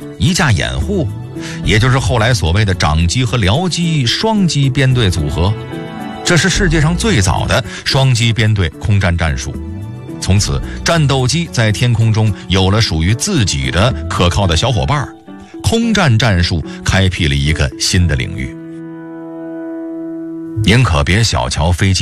一架掩护，也就是后来所谓的长机和僚机双机编队组合。这是世界上最早的双机编队空战战术。从此，战斗机在天空中有了属于自己的可靠的小伙伴，空战战术开辟了一个新的领域。您可别小瞧飞机